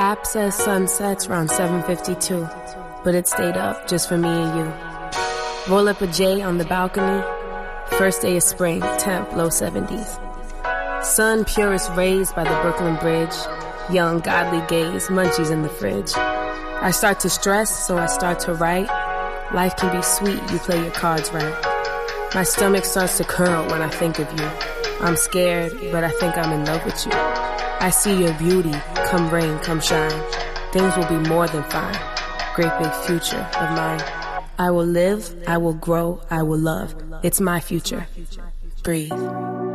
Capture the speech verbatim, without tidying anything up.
App says sun sets around seven fifty-two, but it stayed up just for me and you. Roll up a J on the balcony. First day of spring, temp low seventies. Sun purest rays by the Brooklyn Bridge. Young godly gaze, munchies in the fridge. I start to stress, so I start to write. Life can be sweet, you play your cards right. My stomach starts to curl when I think of you. I'm scared, but I think I'm in love with you. I see your beauty, come rain, come shine. Things will be more than fine. Great big future of mine. I will live, I will grow, I will love. It's my future. Breathe.